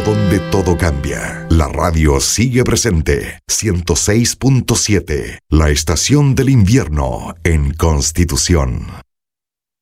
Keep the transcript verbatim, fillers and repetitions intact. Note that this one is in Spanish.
donde todo cambia. La radio sigue presente. ciento seis punto siete, la estación del invierno en Constitución.